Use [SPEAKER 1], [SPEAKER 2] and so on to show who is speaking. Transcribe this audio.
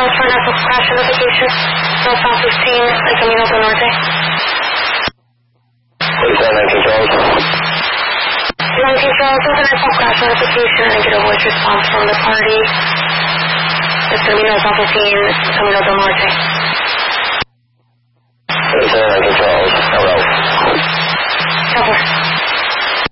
[SPEAKER 1] Charles for an Apple crash notification. North South 15, El Camino del Norte.
[SPEAKER 2] What is that, 19 Charles?
[SPEAKER 1] 19 Charles with an Apple crash notification and get a voice response from the party. El Camino South 15, El Camino del Norte.